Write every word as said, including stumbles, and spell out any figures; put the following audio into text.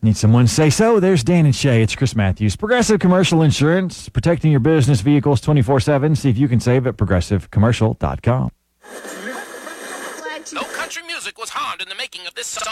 Need someone to say so? There's Dan and Shay. It's Chris Matthews. Progressive Commercial Insurance, protecting your business vehicles twenty-four seven. See if you can save at progressive commercial dot com. No country music was harmed in the making of this song.